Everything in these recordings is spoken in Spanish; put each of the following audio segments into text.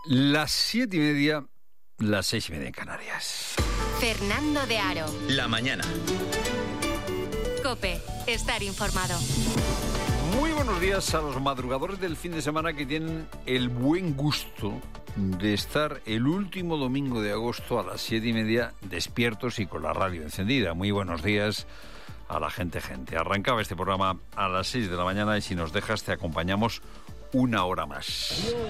Las 7:30, las 6:30 en Canarias. Fernando de Aro. La mañana. COPE. Estar informado. Muy buenos días a los madrugadores del fin de semana que tienen el buen gusto de estar el último domingo de agosto a las 7:30 despiertos y con la radio encendida. Muy buenos días a la gente. Arrancaba este programa a las 6 de la mañana y si nos dejas te acompañamos una hora más. Dios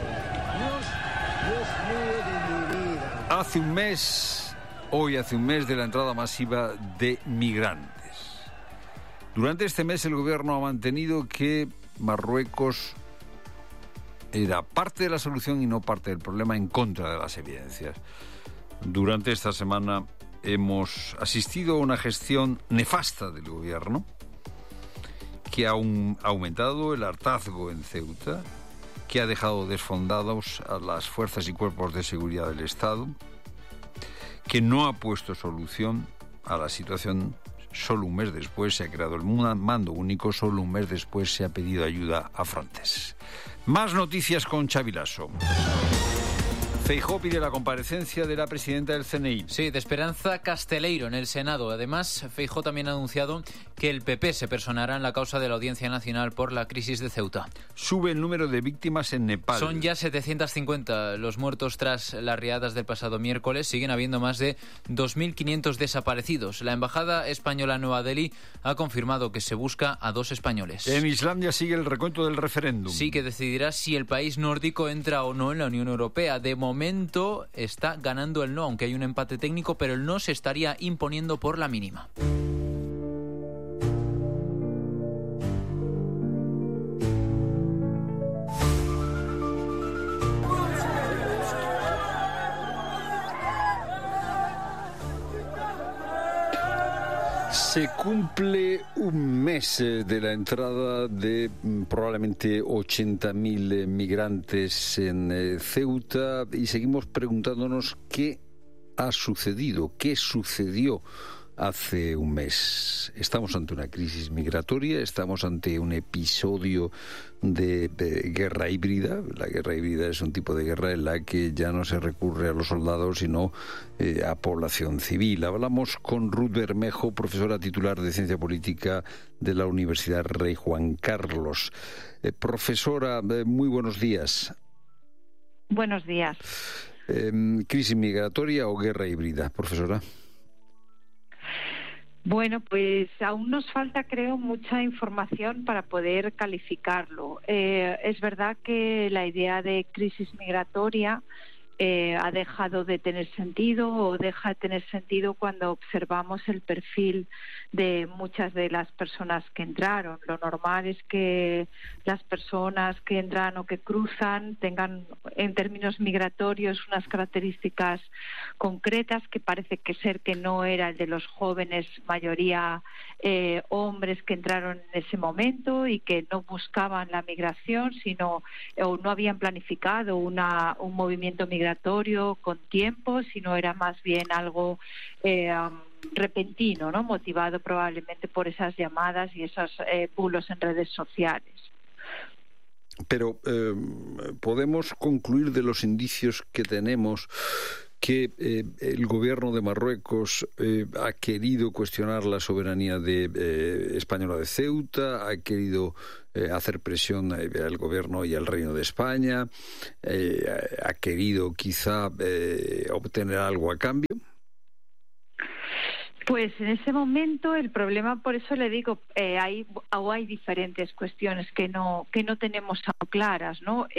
mío de mi vida. Hace un mes de la entrada masiva de migrantes. Durante este mes el gobierno ha mantenido que Marruecos era parte de la solución y no parte del problema, en contra de las evidencias. Durante esta semana hemos asistido a una gestión nefasta del gobierno que ha aumentado el hartazgo en Ceuta, que ha dejado desfondados a las fuerzas y cuerpos de seguridad del Estado, que no ha puesto solución a la situación. Solo un mes después se ha creado el mando único, solo un mes después se ha pedido ayuda a Frontex. Más noticias con Xavi Lasso. Feijóo pide la comparecencia de la presidenta del CNI. Sí, de Esperanza Casteleiro en el Senado. Además, Feijóo también ha anunciado que el PP se personará en la causa de la Audiencia Nacional por la crisis de Ceuta. Sube el número de víctimas en Nepal. Son ya 750 los muertos tras las riadas del pasado miércoles. Siguen habiendo más de 2.500 desaparecidos. La embajada española en Nueva Delhi ha confirmado que se busca a 2 españoles. En Islandia sigue el recuento del referéndum. Sí, que decidirá si el país nórdico entra o no en la Unión Europea. De momento está ganando el no, aunque hay un empate técnico, pero el no se estaría imponiendo por la mínima. Se cumple un mes de la entrada de probablemente 80.000 migrantes en Ceuta y seguimos preguntándonos qué ha sucedido, qué sucedió hace un mes. Estamos ante una crisis migratoria, estamos ante un episodio de guerra híbrida. La guerra híbrida es un tipo de guerra en la que ya no se recurre a los soldados, sino a población civil. Hablamos con Ruth Bermejo, profesora titular de Ciencia Política de la Universidad Rey Juan Carlos. Profesora, muy buenos días. Buenos días. ¿Crisis migratoria o guerra híbrida, profesora? Bueno, pues aún nos falta, creo, mucha información para poder calificarlo. Es verdad que la idea de crisis migratoria ha dejado de tener sentido o deja de tener sentido cuando observamos el perfil de muchas de las personas que entraron. Lo normal es que las personas que entran o que cruzan tengan, en términos migratorios, unas características concretas que parece que no era el de los jóvenes, mayoría hombres que entraron en ese momento y que no buscaban la migración, sino o no habían planificado un movimiento migratorio con tiempo, sino era más bien algo repentino, ¿no? Motivado probablemente por esas llamadas y esos bulos en redes sociales. Pero podemos concluir de los indicios que tenemos que el gobierno de Marruecos ha querido cuestionar la soberanía española de Ceuta, ha querido hacer presión al gobierno y al Reino de España, ha querido quizá obtener algo a cambio. Pues en ese momento el problema, por eso le digo, hay diferentes cuestiones que no tenemos claras, ¿no?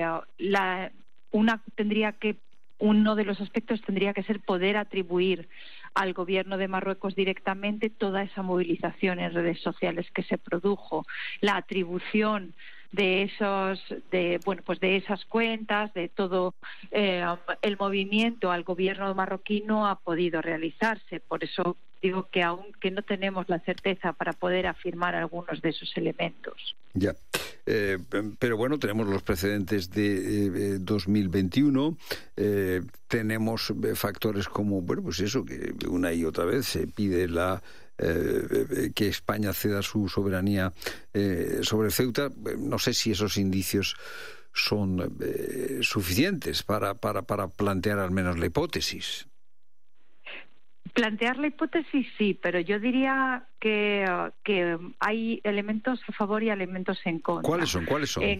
Uno de los aspectos tendría que ser poder atribuir al gobierno de Marruecos directamente toda esa movilización en redes sociales que se produjo, la atribución de esas cuentas, de todo el movimiento al gobierno marroquí no ha podido realizarse. Por eso digo que aunque no tenemos la certeza para poder afirmar algunos de esos elementos. Ya. Pero bueno, tenemos los precedentes de 2021, tenemos factores como, bueno, pues eso, que una y otra vez se pide que España ceda su soberanía sobre Ceuta. No sé si esos indicios son suficientes para plantear al menos la hipótesis. Plantear la hipótesis sí, pero yo diría que hay elementos a favor y elementos en contra. ¿Cuáles son?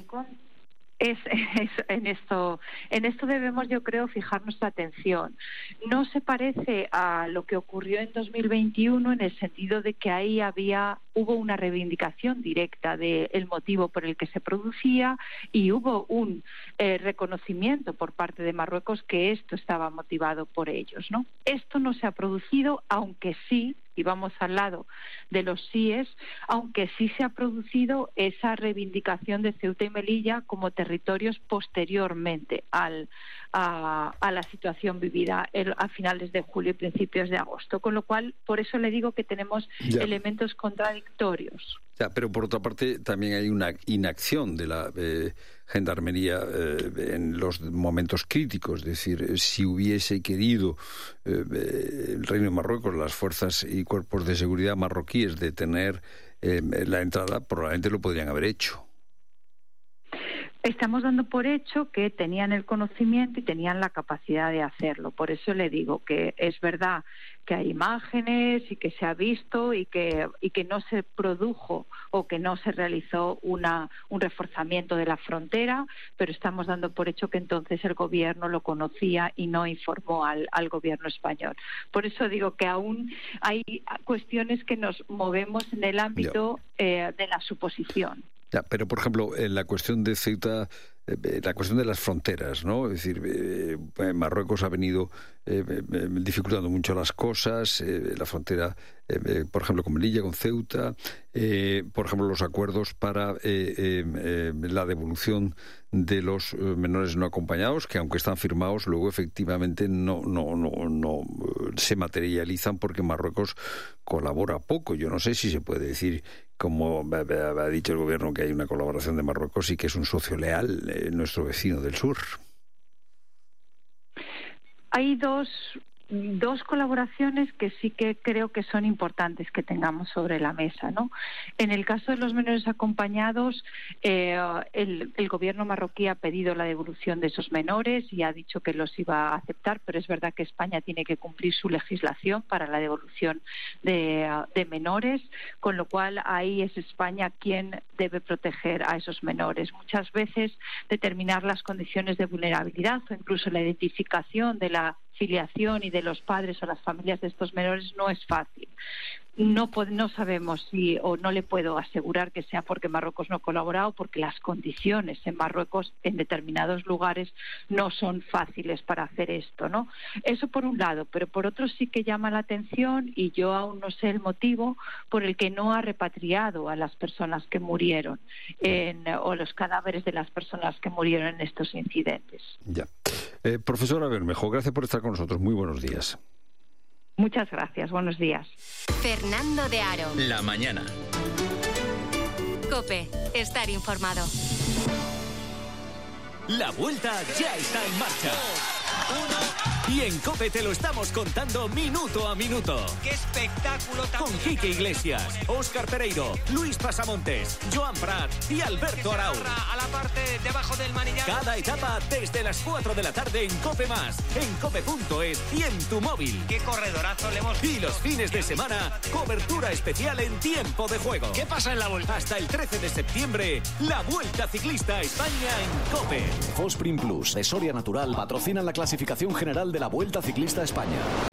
En esto debemos, yo creo, fijar nuestra atención. No se parece a lo que ocurrió en 2021 en el sentido de que ahí hubo una reivindicación directa del motivo por el que se producía y hubo un reconocimiento por parte de Marruecos que esto estaba motivado por ellos, ¿no? Esto no se ha producido, aunque sí, y vamos al lado de los síes, aunque sí se ha producido esa reivindicación de Ceuta y Melilla como territorios posteriormente a la situación vivida a finales de julio y principios de agosto. Con lo cual, por eso le digo que tenemos elementos contradictorios. Pero por otra parte también hay una inacción de la Gendarmería en los momentos críticos. Es decir, si hubiese querido el Reino de Marruecos, las fuerzas y cuerpos de seguridad marroquíes detener la entrada, probablemente lo podrían haber hecho. Estamos dando por hecho que tenían el conocimiento y tenían la capacidad de hacerlo. Por eso le digo que es verdad que hay imágenes y que se ha visto y que no se produjo o que no se realizó un reforzamiento de la frontera, pero estamos dando por hecho que entonces el gobierno lo conocía y no informó al gobierno español. Por eso digo que aún hay cuestiones que nos movemos en el ámbito de la suposición. Pero, por ejemplo, en la cuestión de Ceuta, la cuestión de las fronteras, ¿no? Es decir, Marruecos ha venido dificultando mucho las cosas, la frontera, por ejemplo, con Melilla, con Ceuta, por ejemplo, los acuerdos para la devolución de los menores no acompañados, que aunque están firmados, luego efectivamente no se materializan porque Marruecos colabora poco. Yo no sé si se puede decir, como ha dicho el gobierno, que hay una colaboración de Marruecos y que es un socio leal, nuestro vecino del sur. Hay dos colaboraciones que sí que creo que son importantes que tengamos sobre la mesa, ¿no? En el caso de los menores acompañados, el gobierno marroquí ha pedido la devolución de esos menores y ha dicho que los iba a aceptar, pero es verdad que España tiene que cumplir su legislación para la devolución de menores, con lo cual ahí es España quien debe proteger a esos menores. Muchas veces determinar las condiciones de vulnerabilidad o incluso la identificación de la filiación y de los padres o las familias de estos menores no es fácil. No sabemos o no le puedo asegurar que sea porque Marruecos no ha colaborado, porque las condiciones en Marruecos en determinados lugares no son fáciles para hacer esto, ¿no? Eso por un lado, pero por otro sí que llama la atención, y yo aún no sé el motivo por el que no ha repatriado a las personas que murieron o los cadáveres de las personas que murieron en estos incidentes. Profesora Bermejo, gracias por estar con nosotros. Muy buenos días. Muchas gracias. Buenos días. Fernando de Aro. La mañana. COPE. Estar informado. La vuelta ya está en marcha. Y en COPE te lo estamos contando minuto a minuto. ¡Qué espectáculo tan Con Quique Iglesias, Óscar Pereiro, Luis Pasamontes, Joan Prat y Alberto Arau. A la parte debajo del manillar. Cada etapa desde las 4 de la tarde en COPE+, en cope.es y en tu móvil. ¡Qué corredorazo le hemos... Y los fines de semana, cobertura especial en tiempo de juego. ¿Qué pasa en la vuelta? Hasta el 13 de septiembre, la Vuelta Ciclista a España en COPE. Fosprin Plus de Soria Natural patrocinan la clasificación general de la Vuelta Ciclista a España.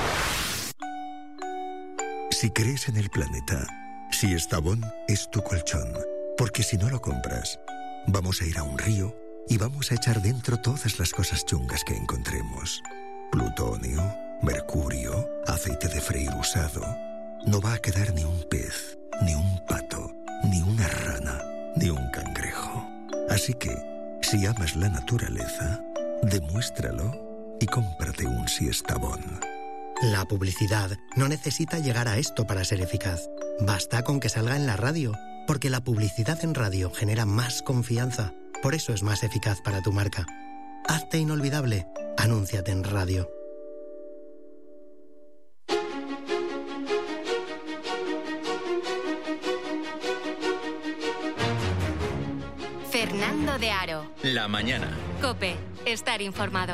Si crees en el planeta, si Estavón es tu colchón, porque si no lo compras, vamos a ir a un río y vamos a echar dentro todas las cosas chungas que encontremos. Plutonio, mercurio, aceite de freír usado. No va a quedar ni un pez, ni un pato, ni una rana, ni un cangrejo. Así que, si amas la naturaleza, demuéstralo y cómprate un Siestabón. La publicidad no necesita llegar a esto para ser eficaz. Basta con que salga en la radio, porque la publicidad en radio genera más confianza. Por eso es más eficaz para tu marca. Hazte inolvidable. Anúnciate en radio. Fernando de Aro. la mañana. COPE. Estar informado.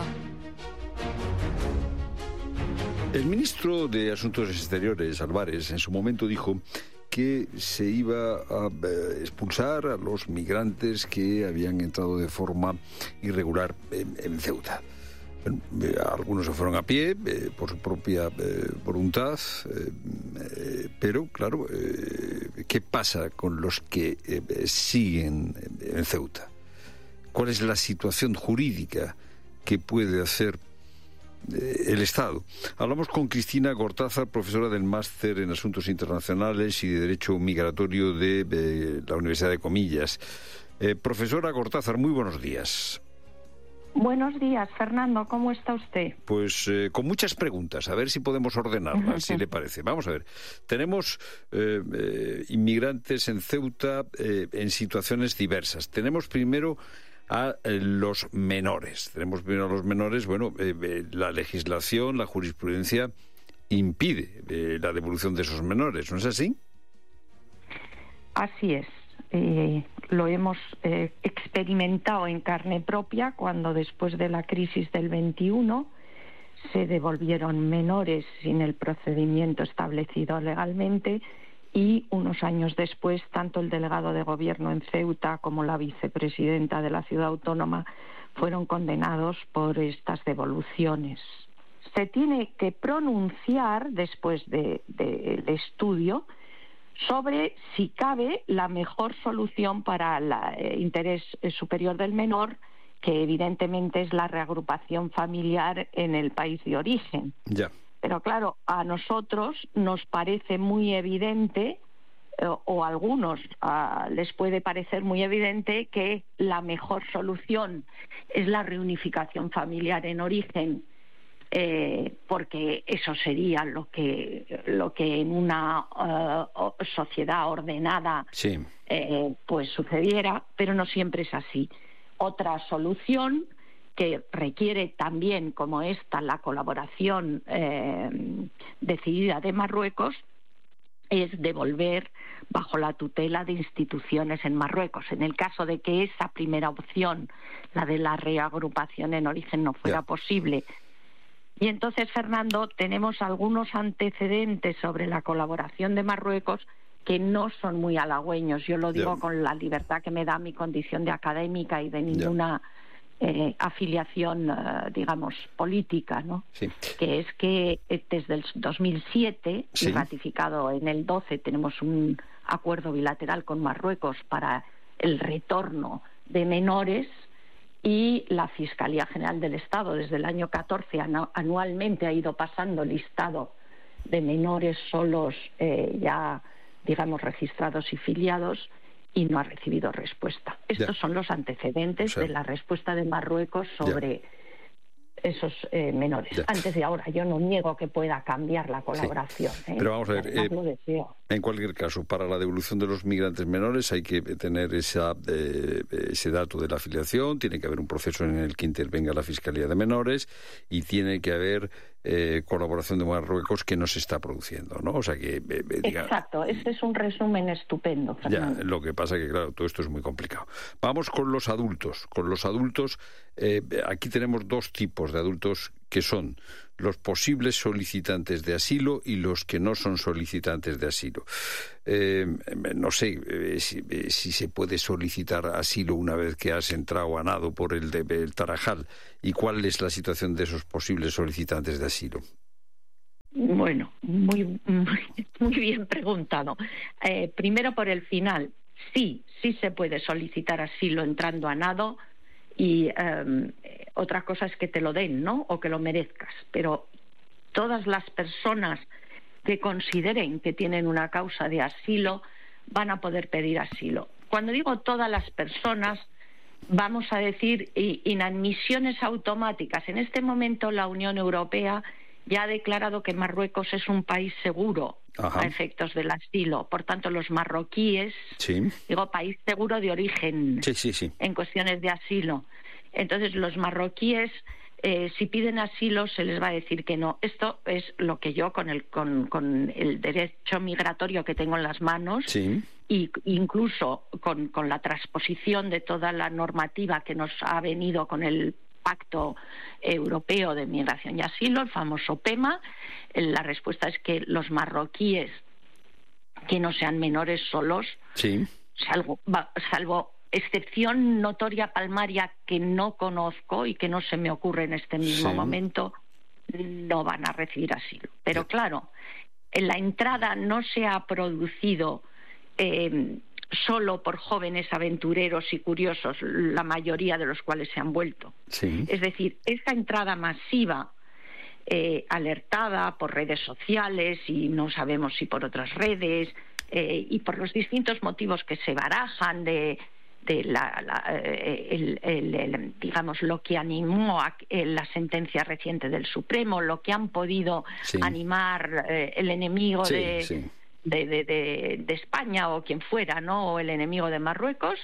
El ministro de Asuntos Exteriores, Álvarez, en su momento dijo que se iba a expulsar a los migrantes que habían entrado de forma irregular en Ceuta. Algunos se fueron a pie por su propia voluntad, pero claro, ¿qué pasa con los que siguen en Ceuta? ¿Cuál es la situación jurídica que puede hacer el Estado? Hablamos con Cristina Gortázar, profesora del Máster en Asuntos Internacionales y de Derecho Migratorio de la Universidad de Comillas. Profesora Gortázar, muy buenos días. Buenos días, Fernando. ¿Cómo está usted? Pues con muchas preguntas, a ver si podemos ordenarlas, si le parece. Vamos a ver. Tenemos inmigrantes en Ceuta en situaciones diversas. Tenemos primero a los menores. Tenemos primero a los menores. Bueno, la legislación, la jurisprudencia impide la devolución de esos menores, ¿no es así? Así es. Lo hemos experimentado en carne propia cuando después de la crisis del 21 se devolvieron menores sin el procedimiento establecido legalmente y unos años después tanto el delegado de gobierno en Ceuta como la vicepresidenta de la ciudad autónoma fueron condenados por estas devoluciones. Se tiene que pronunciar después del estudio sobre si cabe la mejor solución para el interés superior del menor, que evidentemente es la reagrupación familiar en el país de origen. Ya. Pero claro, a nosotros nos parece muy evidente, o a algunos les puede parecer muy evidente, que la mejor solución es la reunificación familiar en origen, porque eso sería lo que en una sociedad ordenada sí. Pues sucediera, pero no siempre es así. Otra solución que requiere también, como esta, la colaboración decidida de Marruecos, es devolver bajo la tutela de instituciones en Marruecos. En el caso de que esa primera opción, la de la reagrupación en origen, no fuera posible. Y entonces, Fernando, tenemos algunos antecedentes sobre la colaboración de Marruecos que no son muy halagüeños. Yo lo digo con la libertad que me da mi condición de académica y de ninguna afiliación, digamos, política, ¿no? Sí. Que es que desde el 2007, y ratificado en el 12, tenemos un acuerdo bilateral con Marruecos para el retorno de menores. Y la Fiscalía General del Estado desde el año 14 anualmente ha ido pasando listado de menores solos ya, digamos, registrados y filiados y no ha recibido respuesta. Estos son los antecedentes de la respuesta de Marruecos sobre esos menores. Antes de ahora, yo no niego que pueda cambiar la colaboración. Pero vamos a ver, lo deseo. En cualquier caso, para la devolución de los migrantes menores hay que tener ese dato de la afiliación, tiene que haber un proceso en el que intervenga la Fiscalía de Menores y tiene que haber colaboración de Marruecos que no se está produciendo, ¿no? O sea que... Exacto, este es un resumen estupendo, Fernando. Ya, lo que pasa que, claro, todo esto es muy complicado. Vamos con los adultos. Con los adultos, aquí tenemos dos tipos de adultos que son los posibles solicitantes de asilo y los que no son solicitantes de asilo. No sé si se puede solicitar asilo una vez que has entrado a nado por el Tarajal. ¿Y cuál es la situación de esos posibles solicitantes de asilo? Bueno, muy bien preguntado. Primero por el final. Sí se puede solicitar asilo entrando a nado. Y otra cosa es que te lo den, ¿no? O que lo merezcas. Pero todas las personas que consideren que tienen una causa de asilo van a poder pedir asilo. Cuando digo todas las personas, vamos a decir inadmisiones automáticas. En este momento la Unión Europea ya ha declarado que Marruecos es un país seguro a efectos del asilo. Por tanto, los marroquíes, digo país seguro de origen en cuestiones de asilo. Entonces, los marroquíes, si piden asilo, se les va a decir que no. Esto es lo que yo, con el derecho migratorio que tengo en las manos y incluso con la transposición de toda la normativa que nos ha venido con el Pacto Europeo de Migración y Asilo, el famoso PEMA, la respuesta es que los marroquíes que no sean menores solos, sí, salvo excepción notoria palmaria que no conozco y que no se me ocurre en este mismo momento, no van a recibir asilo. Pero claro, la entrada no se ha producido solo por jóvenes aventureros y curiosos, la mayoría de los cuales se han vuelto. Sí. Es decir, esta entrada masiva, alertada por redes sociales y no sabemos si por otras redes, y por los distintos motivos que se barajan digamos, lo que animó a la sentencia reciente del Supremo, lo que han podido animar el enemigo de España o quien fuera, ¿no? O el enemigo de Marruecos,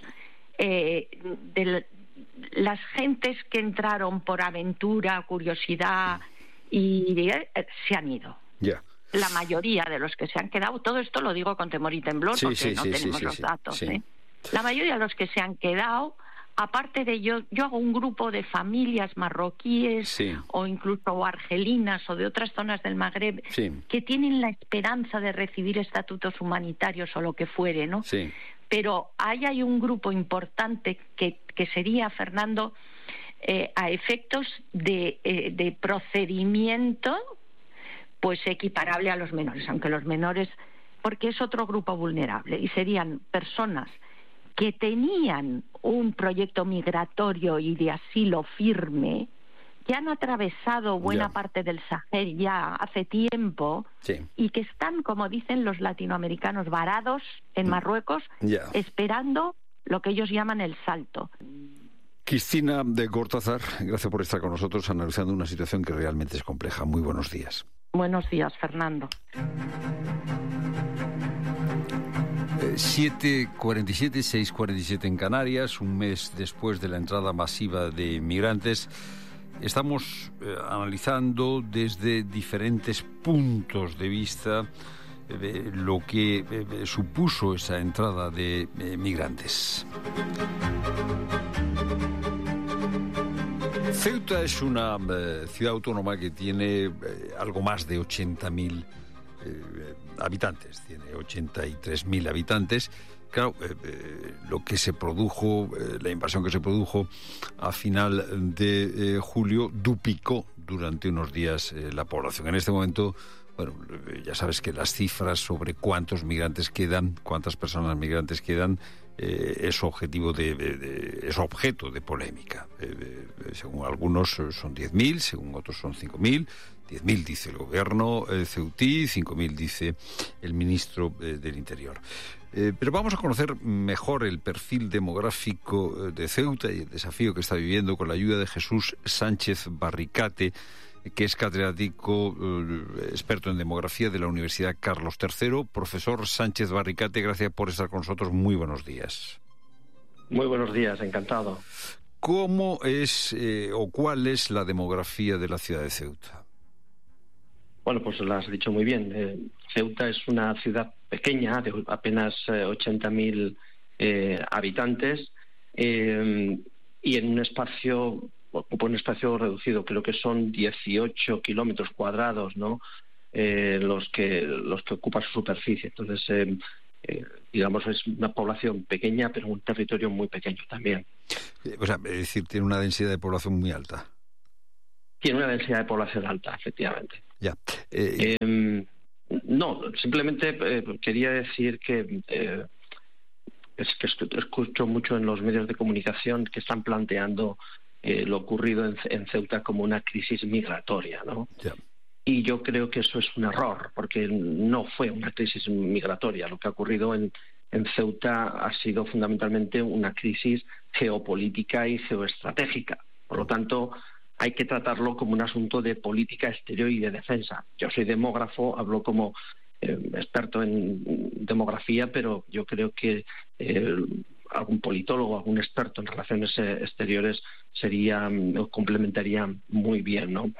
las gentes que entraron por aventura, curiosidad y se han ido. Ya. La mayoría de los que se han quedado, todo esto lo digo con temor y temblor porque no tenemos los datos. La mayoría de los que se han quedado, aparte de yo hago un grupo de familias marroquíes o incluso argelinas o de otras zonas del Magreb que tienen la esperanza de recibir estatutos humanitarios o lo que fuere, ¿no? Sí. Pero ahí hay un grupo importante que sería, Fernando, a efectos de procedimiento, pues equiparable a los menores, aunque los menores, porque es otro grupo vulnerable, y serían personas que tenían un proyecto migratorio y de asilo firme, que han atravesado buena parte del Sahel ya hace tiempo y que están, como dicen los latinoamericanos, varados en Marruecos, esperando lo que ellos llaman el salto. Cristina de Cortázar, gracias por estar con nosotros analizando una situación que realmente es compleja. Muy buenos días. Buenos días, Fernando. 7:47, 6:47 en Canarias, un mes después de la entrada masiva de migrantes. Estamos analizando desde diferentes puntos de vista lo que supuso esa entrada de migrantes. Ceuta es una ciudad autónoma que tiene algo más de 80.000 habitantes, tiene 83.000 habitantes. Claro, lo que se produjo, la invasión que se produjo a final de julio duplicó durante unos días la población. En este momento, bueno, ya sabes que las cifras sobre cuántos migrantes quedan, cuántas personas migrantes quedan, es objeto de polémica. Según algunos son 10.000, según otros son 5.000. 10.000 dice el gobierno ceutí, 5.000 dice el ministro del Interior. Pero vamos a conocer mejor el perfil demográfico de Ceuta y el desafío que está viviendo con la ayuda de Jesús Sánchez Barricate, que es catedrático experto en demografía de la Universidad Carlos III. Profesor Sánchez Barricate, gracias por estar con nosotros. Muy buenos días. Muy buenos días, encantado. ¿Cómo es o cuál es la demografía de la ciudad de Ceuta? Bueno, pues lo has dicho muy bien. Ceuta es una ciudad pequeña, de apenas 80.000 habitantes, y en un espacio, ocupa un espacio reducido, creo que son 18 kilómetros cuadrados, ¿no? Los que ocupa su superficie. Entonces, digamos, es una población pequeña, pero un territorio muy pequeño también. O sea, es decir, tiene una densidad de población muy alta. Tiene una densidad de población alta, efectivamente. Ya. No, simplemente quería decir que es que escucho mucho en los medios de comunicación que están planteando lo ocurrido en Ceuta como una crisis migratoria, ¿no? Ya. Y yo creo que eso es un error, porque no fue una crisis migratoria. Lo que ha ocurrido en Ceuta ha sido fundamentalmente una crisis geopolítica y geoestratégica. Por lo tanto, hay que tratarlo como un asunto de política exterior y de defensa. Yo soy demógrafo, hablo como experto en demografía, pero yo creo que algún politólogo, algún experto en relaciones exteriores complementaría muy bien, ¿no?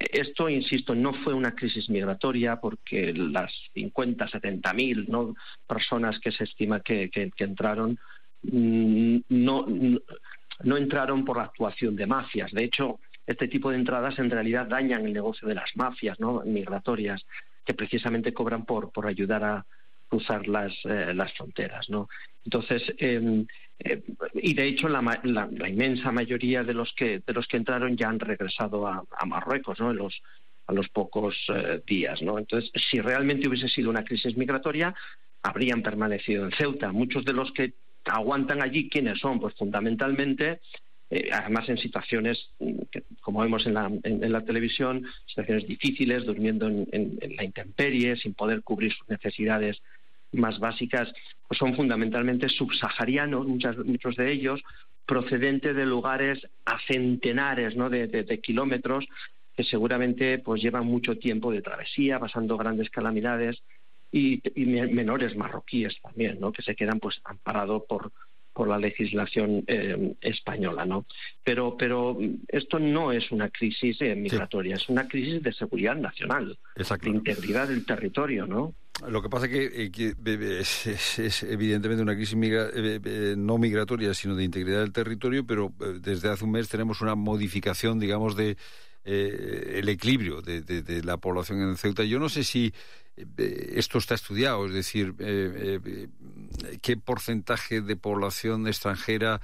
Esto, insisto, no fue una crisis migratoria porque las 50, 70.000, ¿no?, personas que se estima que entraron no entraron por la actuación de mafias. De hecho, este tipo de entradas en realidad dañan el negocio de las mafias, ¿no?, migratorias, que precisamente cobran por ayudar a cruzar las fronteras, ¿no? Entonces, y de hecho la inmensa mayoría de los que entraron ya han regresado a Marruecos, ¿no?, a los pocos días, ¿no? Entonces, si realmente hubiese sido una crisis migratoria, habrían permanecido en Ceuta. Muchos de los que aguantan allí, ¿quiénes son? Pues fundamentalmente, además en situaciones, como vemos en la televisión, situaciones difíciles, durmiendo en la intemperie, sin poder cubrir sus necesidades más básicas, pues son fundamentalmente subsaharianos, muchos de ellos, procedentes de lugares a centenares, ¿no?, de kilómetros, que seguramente pues llevan mucho tiempo de travesía, pasando grandes calamidades, y menores marroquíes también, ¿no?, que se quedan pues amparados por la legislación española, ¿no? Pero esto no es una crisis migratoria, es una crisis de seguridad nacional, de integridad del territorio, ¿no? Lo que pasa que es evidentemente una crisis no migratoria, sino de integridad del territorio, pero desde hace un mes tenemos una modificación, digamos, de el equilibrio de la población en Ceuta. Yo no sé si esto está estudiado, es decir, qué porcentaje de población extranjera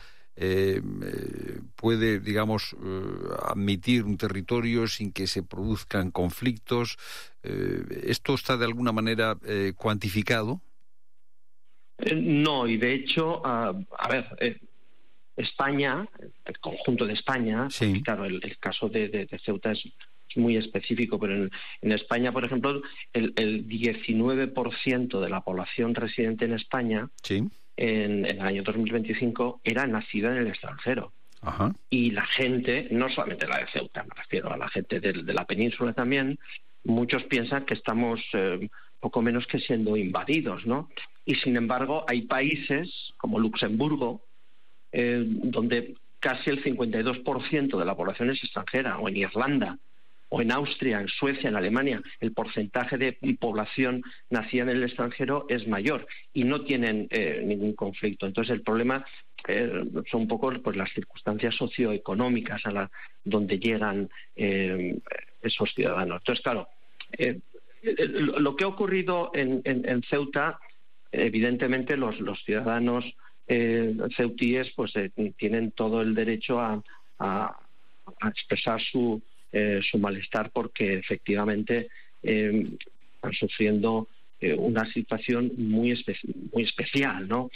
puede, digamos, admitir un territorio sin que se produzcan conflictos. ¿Esto está de alguna manera cuantificado? No, y de hecho, España, el conjunto de España, sí. Claro, el caso de Ceuta es muy específico, pero en España, por ejemplo, el 19% de la población residente en España, sí, en el año 2025 era nacida en el extranjero. Ajá. Y la gente, no solamente la de Ceuta, me refiero a la gente de la península también, muchos piensan que estamos poco menos que siendo invadidos, ¿no? Y sin embargo hay países como Luxemburgo, donde casi el 52% de la población es extranjera, o en Irlanda, o en Austria, en Suecia, en Alemania, el porcentaje de población nacida en el extranjero es mayor y no tienen ningún conflicto. Entonces el problema son un poco pues las circunstancias socioeconómicas donde llegan esos ciudadanos. Entonces, claro, lo que ha ocurrido en Ceuta, evidentemente los ciudadanos ceutíes pues tienen todo el derecho a expresar su malestar, porque efectivamente están sufriendo una situación muy especial, ¿no?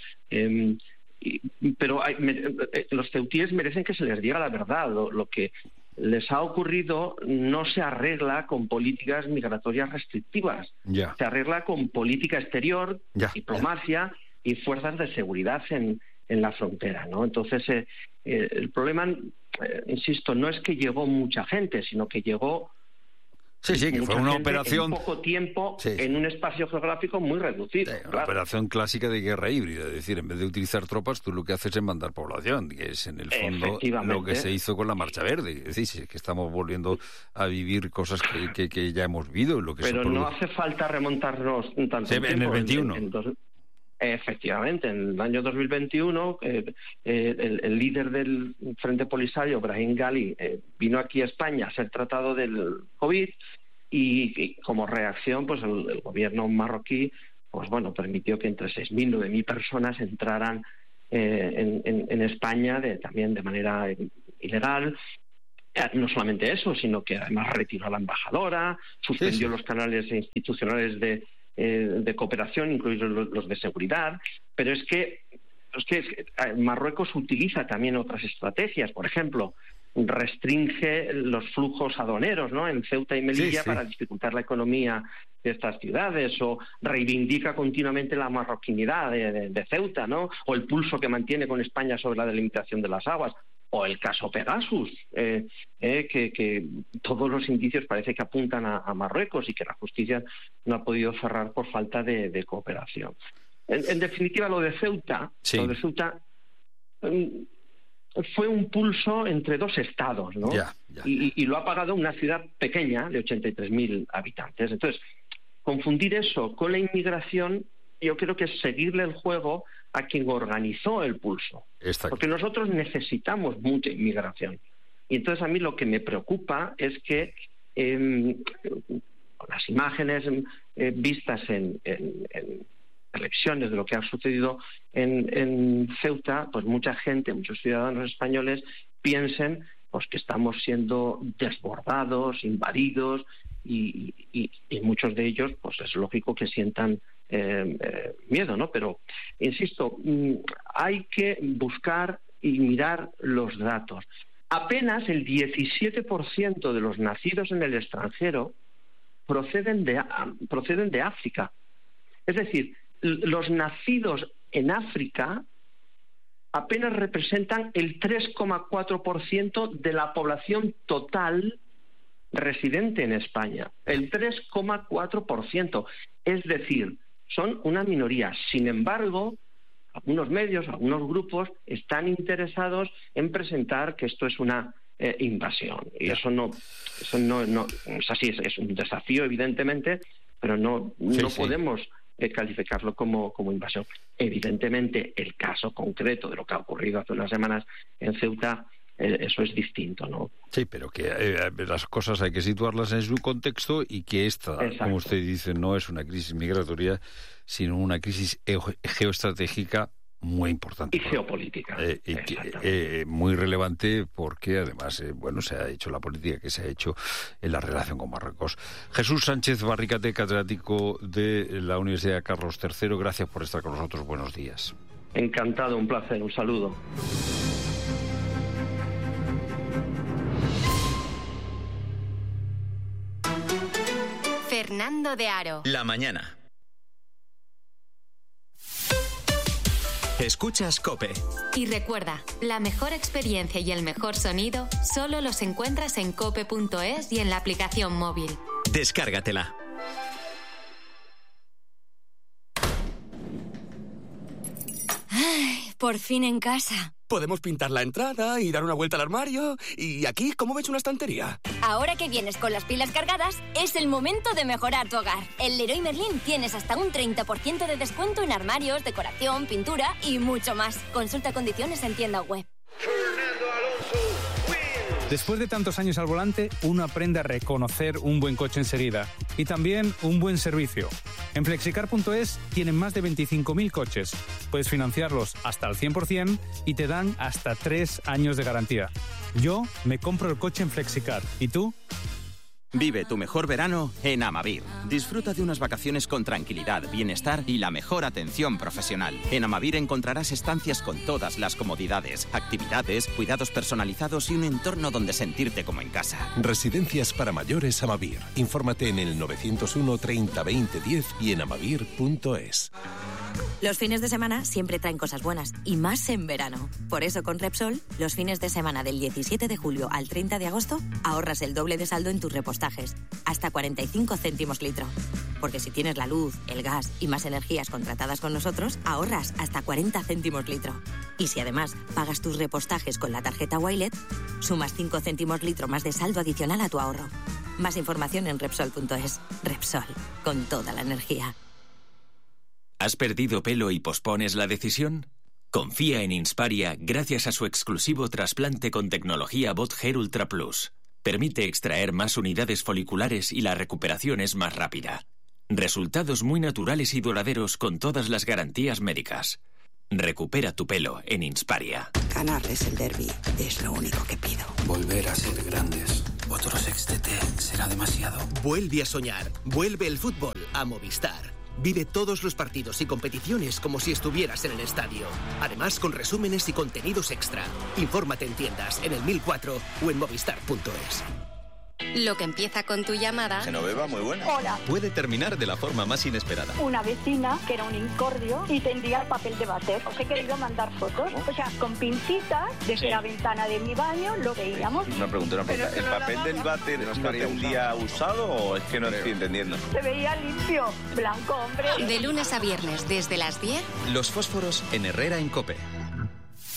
Pero los ceutíes merecen que se les diga la verdad. Lo que les ha ocurrido no se arregla con políticas migratorias restrictivas, se arregla con política exterior, diplomacia y fuerzas de seguridad en la frontera, ¿no? Entonces, el problema, insisto, no es que llegó mucha gente, sino que llegó que fue una operación en poco tiempo, en un espacio geográfico muy reducido. Una operación clásica de guerra híbrida, es decir, en vez de utilizar tropas, tú lo que haces es mandar población, que es en el fondo lo que se hizo con la Marcha Verde. Es decir, que estamos volviendo a vivir cosas que ya hemos vivido. Pero no hace falta remontarnos tanto tiempo. En el 21. Efectivamente, en el año 2021 el líder del Frente Polisario, Brahim Ghali, vino aquí a España a ser tratado del COVID y como reacción pues el gobierno marroquí pues bueno permitió que entre 6.000 y 9.000 personas entraran en España también de manera ilegal. No solamente eso, sino que además retiró a la embajadora, suspendió los canales institucionales de cooperación, incluidos los de seguridad, pero es que Marruecos utiliza también otras estrategias. Por ejemplo, restringe los flujos aduaneros, ¿no?, en Ceuta y Melilla para dificultar la economía de estas ciudades, o reivindica continuamente la marroquinidad de Ceuta, ¿no?, o el pulso que mantiene con España sobre la delimitación de las aguas, o el caso Pegasus, que todos los indicios parece que apuntan a Marruecos y que la justicia no ha podido cerrar por falta de cooperación. En definitiva, lo de Ceuta fue un pulso entre dos estados, ¿no? Y lo ha pagado una ciudad pequeña de 83.000 habitantes. Entonces, confundir eso con la inmigración, yo creo que es seguirle el juego a quien organizó el pulso. Porque nosotros necesitamos mucha inmigración. Y entonces a mí lo que me preocupa es que las imágenes vistas en televisiones de lo que ha sucedido en Ceuta, pues mucha gente, muchos ciudadanos españoles piensen pues que estamos siendo desbordados, invadidos, y muchos de ellos pues es lógico que sientan miedo, ¿no? Pero, insisto, hay que buscar y mirar los datos. Apenas el 17% de los nacidos en el extranjero proceden de África. Es decir, los nacidos en África apenas representan el 3,4% de la población total residente en España. El 3,4%. Es decir, son una minoría. Sin embargo, algunos medios, algunos grupos están interesados en presentar que esto es una invasión. Y eso no es así. Es un desafío, evidentemente, pero no podemos calificarlo como invasión. Evidentemente, el caso concreto de lo que ha ocurrido hace unas semanas en Ceuta, eso es distinto, ¿no? Sí, pero que las cosas hay que situarlas en su contexto y que esta, como usted dice, no es una crisis migratoria, sino una crisis geoestratégica muy importante. Y geopolítica. Muy relevante porque, además, se ha hecho la política que se ha hecho en la relación con Marruecos. Jesús Sánchez Barricate, catedrático de la Universidad Carlos III, gracias por estar con nosotros. Buenos días. Encantado, un placer, un saludo. Fernando de Aro. La mañana. Escuchas COPE. Y recuerda, la mejor experiencia y el mejor sonido solo los encuentras en cope.es y en la aplicación móvil. Descárgatela. Ay, por fin en casa. Podemos pintar la entrada y dar una vuelta al armario. ¿Y aquí cómo ves una estantería? Ahora que vienes con las pilas cargadas, es el momento de mejorar tu hogar. En Leroy Merlin tienes hasta un 30% de descuento en armarios, decoración, pintura y mucho más. Consulta condiciones en tienda web. Después de tantos años al volante, uno aprende a reconocer un buen coche enseguida y también un buen servicio. En Flexicar.es tienen más de 25.000 coches. Puedes financiarlos hasta el 100% y te dan hasta 3 años de garantía. Yo me compro el coche en Flexicar. ¿Y tú? Vive tu mejor verano en Amavir. Disfruta de unas vacaciones con tranquilidad, bienestar y la mejor atención profesional. En Amavir encontrarás estancias con todas las comodidades, actividades, cuidados personalizados y un entorno donde sentirte como en casa. Residencias para mayores Amavir. Infórmate en el 901 30 20 10 y en amavir.es. Los fines de semana siempre traen cosas buenas, y más en verano. Por eso con Repsol, los fines de semana del 17 de julio al 30 de agosto, ahorras el doble de saldo en tus repostajes, hasta 45 céntimos litro. Porque si tienes la luz, el gas y más energías contratadas con nosotros, ahorras hasta 40 céntimos litro. Y si además pagas tus repostajes con la tarjeta Wilet, sumas 5 céntimos litro más de saldo adicional a tu ahorro. Más información en Repsol.es. Repsol, con toda la energía. ¿Has perdido pelo y pospones la decisión? Confía en Insparia gracias a su exclusivo trasplante con tecnología Bot Hair Ultra Plus. Permite extraer más unidades foliculares y la recuperación es más rápida. Resultados muy naturales y duraderos con todas las garantías médicas. Recupera tu pelo en Insparia. Ganarles el derbi es lo único que pido. Volver a ser grandes. Otro sextete será demasiado. Vuelve a soñar. Vuelve el fútbol a Movistar. Vive todos los partidos y competiciones como si estuvieras en el estadio. Además, con resúmenes y contenidos extra. Infórmate en tiendas, en el 1004 o en movistar.es. Lo que empieza con tu llamada... Genoveva, muy buena. Hola. Puede terminar de la forma más inesperada. Una vecina que era un incordio y tendía el papel de váter. Os he querido mandar fotos. O sea, con pincitas, desde la ventana de mi baño lo veíamos. Una pregunta. ¿El papel del váter no estaría un día usado o es que no estoy entendiendo? Se veía limpio, blanco, hombre. De lunes a viernes, desde las 10. Los fósforos en Herrera en COPE.